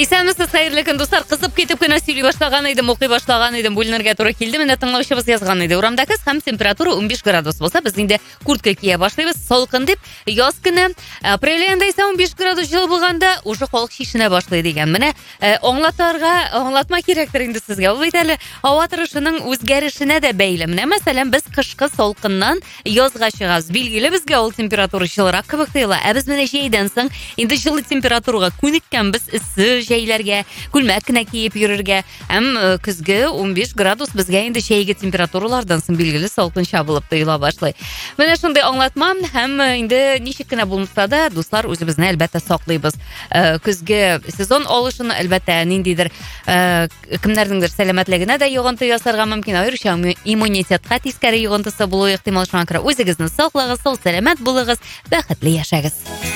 Исәнмесез, хәерле көн дуслар. Кызып китеп кенә сөйли башлаган идем, укый башлаган идем, бүленергә туры килде. Менә тыңлаучыбыз язган иде. Урамда көз һәм температура 15 градус булса, без инде куртка кия башлыйбыз. Салкын дип, яз көне апрель аенда исә 15 градус җылы булганда, уже халык шишенә башлый дигән. Менә аңлатма кирәктер инде сезгә. Ул бит әле һава торышының үзгәрешенә дә бәйле. Менә мәсәлән, без кышкы салкыннан язга чыгабыз. Билгеле, безгә ул температура җылырак кебек тоела. Ә без менә җәйдән соң инде җылы температурага күнеккәнбез, эссе җәйләргә, күлмәк кенә киеп йөрергә. Һәм көзге 15 градус безгә инде җәйге температуралардан соң билгеле салкынча булып тоела башлый. Менә шундый аңлатма һәм инде ничек кенә булмаса да, дуслар, үзебезне әлбәттә саклыйбыз. Көзге сезон алышын әлбәттә ниндидер кемнәрнеңдер сәламәтлегенә дә йогынты ясарга мөмкин. Аеруча иммунитетка тискәре йогынтысы булуы ихтимал. Шуңа күрә үзегезне саклагыз, сау сәламәт булыгыз, бәхетле яшәгез.